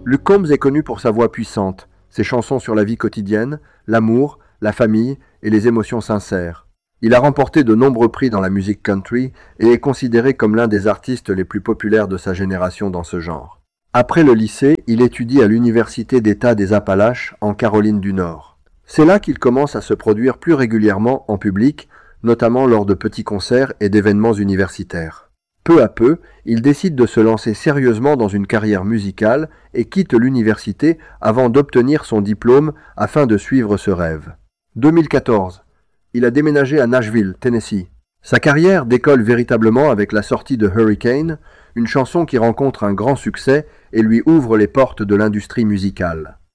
Luke Combs est connu pour sa voix puissante, ses chansons sur la vie quotidienne, l'amour, la famille et les émotions sincères. Il a remporté de nombreux prix dans la musique country et est considéré comme l'un des artistes les plus populaires de sa génération dans ce genre. Après le lycée, il étudie à l'Université d'État des Appalaches en Caroline du Nord. C'est là qu'il commence à se produire plus régulièrement en public, notamment lors de petits concerts et d'événements universitaires. Peu à peu, il décide de se lancer sérieusement dans une carrière musicale et quitte l'université avant d'obtenir son diplôme afin de suivre ce rêve. 2014. Il a déménagé à Nashville, Tennessee. Sa carrière décolle véritablement avec la sortie de Hurricane, une chanson qui rencontre un grand succès et lui ouvre les portes de l'industrie musicale.